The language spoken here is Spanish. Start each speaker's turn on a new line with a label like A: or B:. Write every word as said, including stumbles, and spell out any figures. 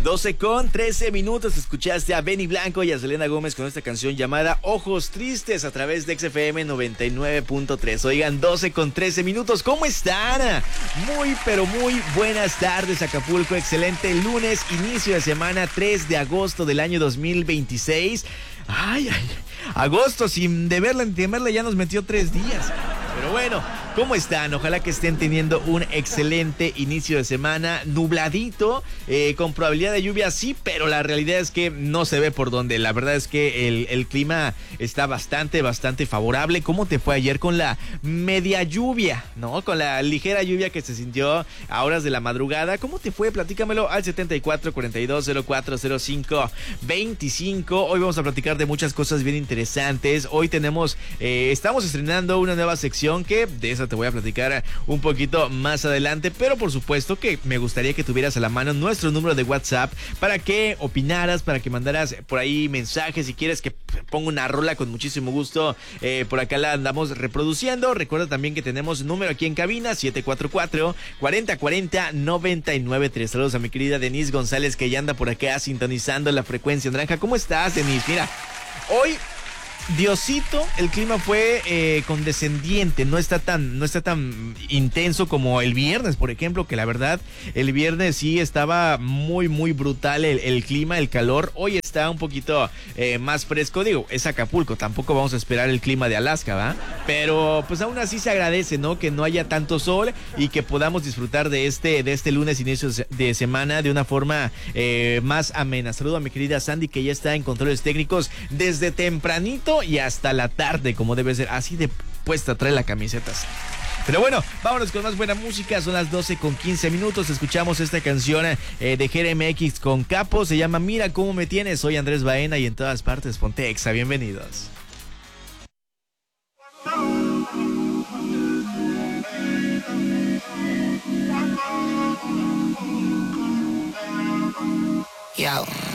A: doce con trece minutos, escuchaste a Benny Blanco y a Selena Gómez con esta canción llamada Ojos Tristes a través de X F M noventa y nueve punto tres. Oigan, doce con trece minutos, ¿cómo están? Muy, pero muy buenas tardes, Acapulco. Excelente lunes, inicio de semana, tres de agosto del año dos mil veintiséis. Ay, ay, agosto sin deberla ni temerla ya nos metió tres días. Pero bueno, ¿cómo están? Ojalá que estén teniendo un excelente inicio de semana, nubladito, eh, con probabilidad de lluvia, sí, pero la realidad es que no se ve por dónde. La verdad es que el, el clima está bastante, bastante favorable. ¿Cómo te fue ayer con la media lluvia, no? Con la ligera lluvia que se sintió a horas de la madrugada. ¿Cómo te fue? Platícamelo al setenta y cuatro, cuarenta y dos, cero cuatro, cero cinco, veinticinco. Hoy vamos a platicar de muchas cosas bien interesantes. Hoy tenemos, eh, estamos estrenando una nueva sección que de esa te voy a platicar un poquito más adelante, pero por supuesto que me gustaría que tuvieras a la mano nuestro número de WhatsApp para que opinaras, para que mandaras por ahí mensajes. Si quieres que ponga una rola, con muchísimo gusto, eh, por acá la andamos reproduciendo. Recuerda también que tenemos número aquí en cabina, siete cuatro cuatro, cuarenta cuarenta, noventa y nueve tres. Saludos a mi querida Denise González, que ya anda por acá sintonizando la frecuencia naranja. ¿Cómo estás, Denise? Mira, hoy Diosito, el clima fue eh, condescendiente, no está tan, no está tan intenso como el viernes, por ejemplo, que la verdad, el viernes sí estaba muy, muy brutal el, el clima, el calor. Hoy está un poquito eh, más fresco, digo, es Acapulco, tampoco vamos a esperar el clima de Alaska, ¿va? Pero pues aún así se agradece, ¿no? Que no haya tanto sol y que podamos disfrutar de este, de este lunes, inicio de semana, de una forma eh, más amena. Saludo a mi querida Sandy, que ya está en controles técnicos desde tempranito y hasta la tarde, como debe ser, así de puesta trae la camiseta. Pero bueno, vámonos con más buena música. Son las doce con quince minutos. Escuchamos esta canción eh, de G R M X con Capo. Se llama Mira Cómo Me Tienes. Soy Andrés Baena y en todas partes ponte Exa. Bienvenidos.
B: Yo.